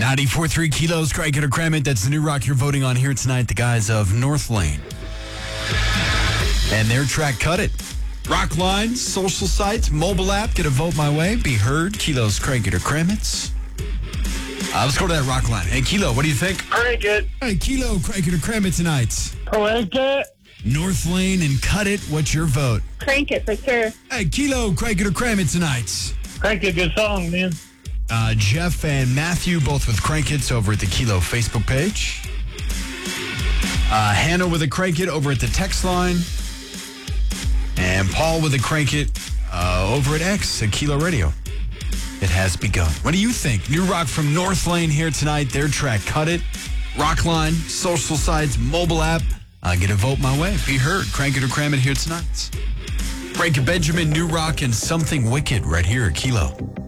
94.3 Kilos, Craig it or cram it. That's the new rock you're voting on here tonight. The guys of North Lane. And their track, Cut It. Rock lines, social sites, mobile app. Get a vote my way. Be heard. Kilos, Craig it or cram it. Let's go to that rock line. Hey, Kilo, what do you think? Crank it. Hey, Kilo, Craig it or cram it tonight. Crank it. North Lane and Cut It. What's your vote? Crank it for sure. Hey, Kilo, Craig it or cram it tonight. Crank it, good song, man. Jeff and Matthew, both with Crank It's over at the Kilo Facebook page. Hannah with a Crank It over at the text line. And Paul with a Crank It over at X at Kilo Radio. It has begun. What do you think? New rock from North Lane here tonight. Their track, Cut It. Rock line, social sites, mobile app. Get a vote my way. Be heard. Crank it or cram it here tonight. Break Benjamin, New Rock, and Something Wicked right here at Kilo.